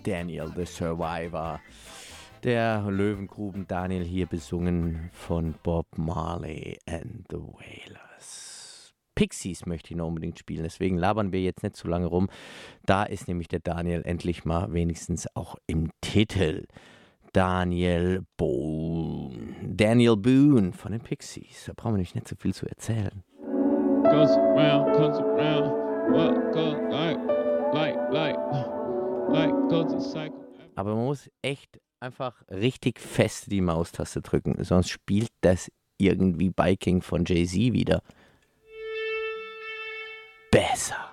Daniel the Survivor. Der Löwengruben Daniel hier besungen von Bob Marley and the Wailers. Pixies möchte ich noch unbedingt spielen, deswegen labern wir jetzt nicht zu lange rum. Da ist nämlich der Daniel endlich mal wenigstens auch im Titel. Daniel Boone von den Pixies. Da brauchen wir nämlich nicht so viel zu erzählen. Goes around, what goes like goes a cycle. Aber man muss echt einfach richtig fest die Maustaste drücken, sonst spielt das irgendwie Biking von Jay-Z wieder besser.